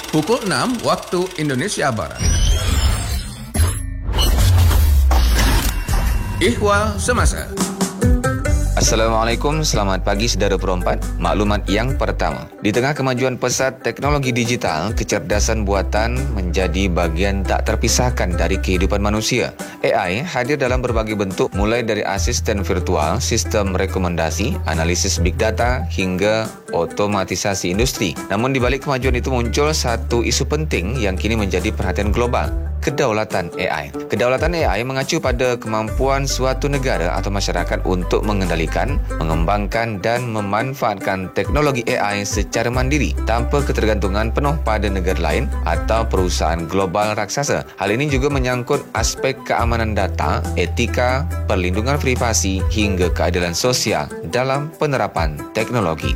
pukul 6 waktu Indonesia Barat. Ihwal Semasa. Assalamualaikum, selamat pagi saudara perempat. Maklumat yang pertama. Di tengah kemajuan pesat teknologi digital, kecerdasan buatan menjadi bagian tak terpisahkan dari kehidupan manusia. AI hadir dalam berbagai bentuk, mulai dari asisten virtual, sistem rekomendasi, analisis big data, hingga otomatisasi industri. Namun di balik kemajuan itu muncul satu isu penting yang kini menjadi perhatian global. Kedaulatan AI. Kedaulatan AI mengacu pada kemampuan suatu negara atau masyarakat untuk mengendalikan, mengembangkan dan memanfaatkan teknologi AI secara mandiri tanpa ketergantungan penuh pada negara lain atau perusahaan global raksasa. Hal ini juga menyangkut aspek keamanan data, etika, perlindungan privasi hingga keadilan sosial dalam penerapan teknologi.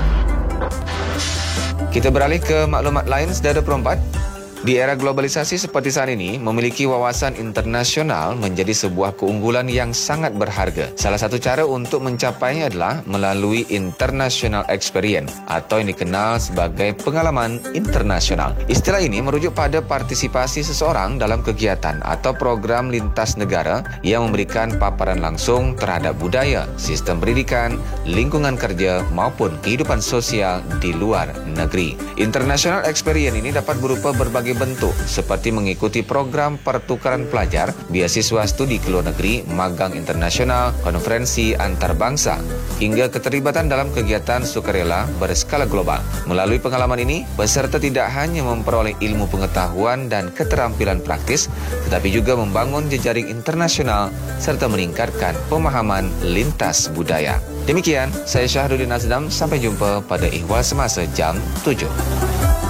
Kita beralih ke maklumat lain, saudara perempat. Di era globalisasi seperti saat ini, memiliki wawasan internasional menjadi sebuah keunggulan yang sangat berharga. Salah satu cara untuk mencapainya adalah melalui international experience atau yang dikenal sebagai pengalaman internasional. Istilah ini merujuk pada partisipasi seseorang dalam kegiatan atau program lintas negara yang memberikan paparan langsung terhadap budaya, sistem pendidikan, lingkungan kerja maupun kehidupan sosial di luar negeri. International experience ini dapat berupa berbagai bentuk seperti mengikuti program pertukaran pelajar, beasiswa studi ke luar negeri, magang internasional, konferensi antarbangsa, hingga keterlibatan dalam kegiatan sukarela berskala global. Melalui pengalaman ini, peserta tidak hanya memperoleh ilmu pengetahuan dan keterampilan praktis, tetapi juga membangun jejaring internasional serta meningkatkan pemahaman lintas budaya. Demikian, saya Syahruddin Azdam. Sampai jumpa pada Ihwal Semasa jam 7.